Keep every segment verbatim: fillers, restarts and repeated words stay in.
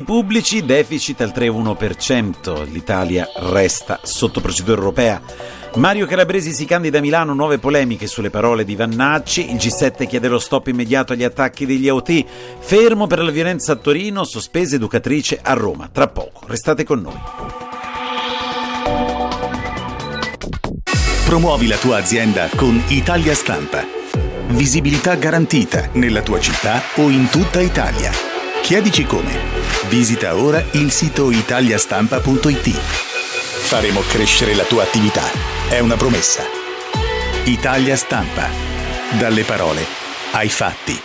pubblici, deficit al tre virgola uno per cento. L'Italia resta sotto procedura europea. Mario Calabresi si candida a Milano, nuove polemiche sulle parole di Vannacci. Il G sette chiede lo stop immediato agli attacchi degli A O T. Fermo per la violenza a Torino, sospesa educatrice a Roma. Tra poco, restate con noi. Promuovi la tua azienda con Italia Stampa. Visibilità garantita nella tua città o in tutta Italia. Chiedici come. Visita ora il sito italiastampa punto it. Faremo crescere la tua attività. È una promessa. Italia Stampa. Dalle parole ai fatti.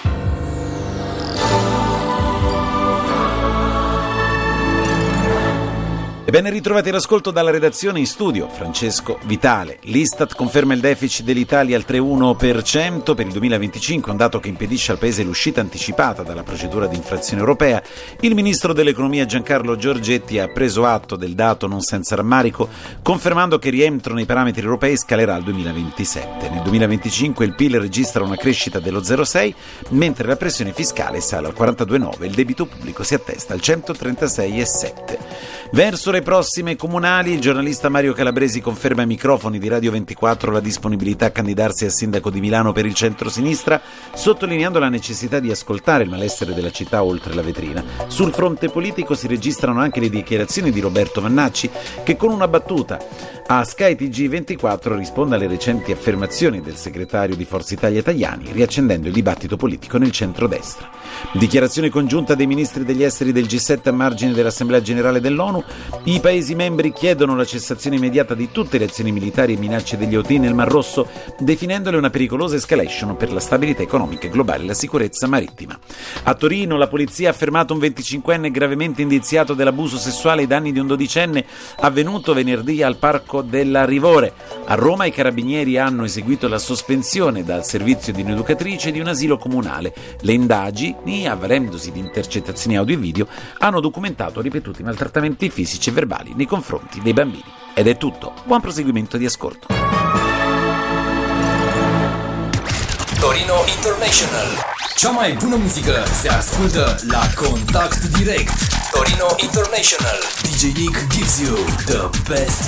E ben ritrovati all'ascolto dalla redazione. In studio Francesco Vitale. L'Istat conferma il deficit dell'Italia al tre virgola uno per cento per il duemilaventicinque, un dato che impedisce al Paese l'uscita anticipata dalla procedura di infrazione europea. Il ministro dell'Economia Giancarlo Giorgetti ha preso atto del dato non senza rammarico, confermando che il rientro nei parametri europei scalerà al duemilaventisette. Nel duemilaventicinque il P I L registra una crescita dello zero virgola sei, mentre la pressione fiscale sale al quarantadue virgola nove e il debito pubblico si attesta al centotrentasei virgola sette. Verso le prossime comunali, il giornalista Mario Calabresi conferma ai microfoni di Radio ventiquattro la disponibilità a candidarsi a sindaco di Milano per il centro-sinistra, sottolineando la necessità di ascoltare il malessere della città oltre la vetrina. Sul fronte politico si registrano anche le dichiarazioni di Roberto Vannacci, che con una battuta a Sky T G ventiquattro risponde alle recenti affermazioni del segretario di Forza Italia Tajani, riaccendendo il dibattito politico nel centrodestra. Dichiarazione congiunta dei ministri degli esteri del G sette a margine dell'Assemblea Generale dell'ONU. I Paesi membri chiedono la cessazione immediata di tutte le azioni militari e minacce degli Houthi nel Mar Rosso, definendole una pericolosa escalation per la stabilità economica globale e la sicurezza marittima. A Torino la polizia ha fermato un venticinquenne gravemente indiziato dell'abuso sessuale ai danni di un dodicenne avvenuto venerdì al Parco della Rivore. A Roma i carabinieri hanno eseguito la sospensione dal servizio di un'educatrice di un asilo comunale. Le indagini, avvalendosi di intercettazioni audio e video, hanno documentato ripetuti maltrattamenti fisici e verbali nei confronti dei bambini. Ed è tutto. Buon proseguimento di ascolto. Torino International. Cea mai bună muzică se ascultă la Contact Direct. Torino International. D J Nick gives you the best